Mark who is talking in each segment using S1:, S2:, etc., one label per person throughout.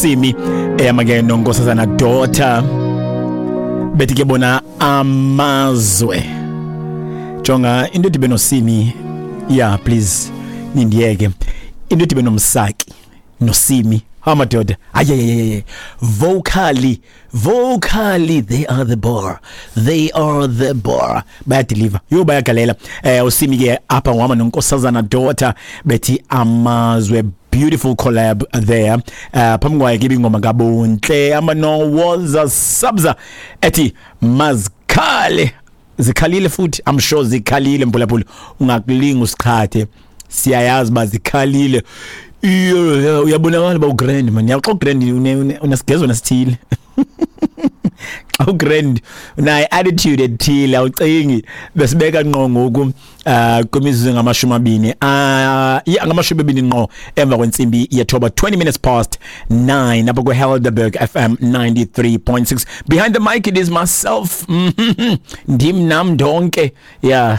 S1: Simi eyamake nonkosazana daughter bethi ke bona amazwe jonga into dibe no Simi yeah please nindiyeke into dibe nomsaki no Simi amadoda ayeyeye vocally they are the bar bayadeliver yo bayagalela uSimi ke apha ngwama nonkosazana daughter bethi amazwe beautiful collab there phambi kwaye ke ingoma kabonhle amano woza sabza ethi mazikhale zikhalile futhi I'm sure zikhalile mphulaphula ungakulinga usikhathe siyayazi bazikhalile uyabonakala ba ugrand man yaxa grand unasigezo nasithile grand una attitude ethile awucingi besibeka ngqo ngoku kwemizuzu ngama20 ngamashumi 20 ngqo emva kwensimbi yethoba 20 minutes past 9 apho ku Helderberg FM 93.6 behind the mic it is myself ndim nam donke yeah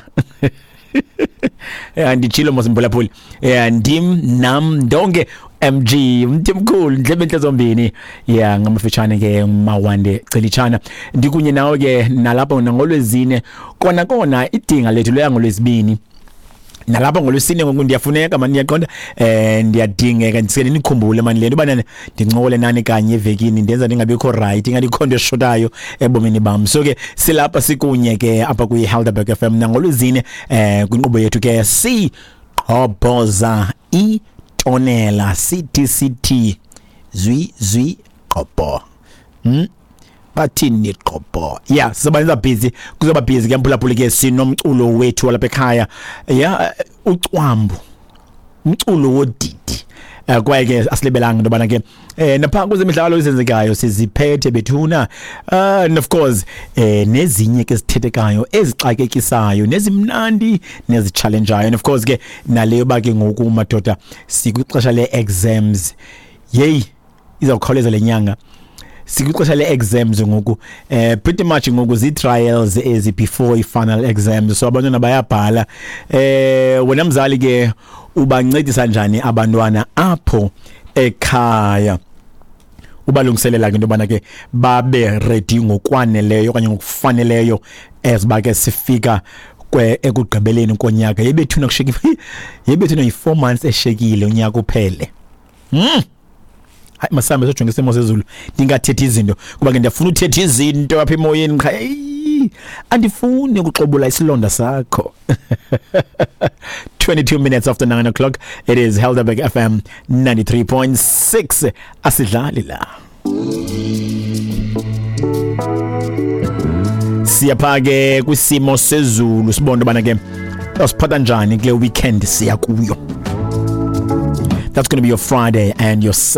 S1: ndichilo mosimbulaphuli ndim nam donke MG mthimkhulu ndlebenhle zombini yeah ngamafitshane ke mawande celichana ndikunye nawe ke nalapha ngolwezine kona idinga lethu loyangolwezibini nalapha ngolwesine ngoku ndiyafuneka manje yaqonda ndiyadingeka ndisele nikhumbule manje lento bana ndincokole nani kanye evekini ndenza ndingabikho right ingalikhonto eshotayo ebomini bam so ke silapha sikunye ke apha ku Helderberg FM nangolwezine kwinkqubo yethu ke si qoboza tonela CTCT zwi qobo bathini qobo yeah sizabanza busy kuzoba busy ke mphulaphuli ke sinomculo wethu lapha ekhaya yeah ucwambu umculo wodidi kwaye ke asilebelanga into bana ke napha kuzemidlalo ezenzekayo siziphethe bethuna and of course nezinye ke sithethekayo ezixakekisayo nezimnandi nezichallengeayo and of course ke naleyo ba ke ngoku madoda sikwixesha le-exams yey izawukhawuleza lenyanga sikwixesha le-exams ngoku pretty much ngoku zi-trials before i-final exams so abantwana bayabhala wena mzali ke ubancedisa njani abantwana apho ekhaya ubalungiselela into bana ke babe ready ngokwaneleyo okanye ngokufaneleyo ezibake sifika ekugqibeleni konyaka yebethuna kushekile yebethuna i4 months eshekile unyaka uphele hayi masambe sojonga isimo sezulu ndingathethi izinto kuba ke ndiyafuna uthetha izinto apha emoyeni qha andifuni ukuxobula isilonda sakho 22 minutes after 9 o'clock it is Helderberg FM 93.6 asidlali la siyaphake kwisimo sezulu sibondo bana ke usiphatha njani kule weekend siya kuyo that's going to be your Friday and your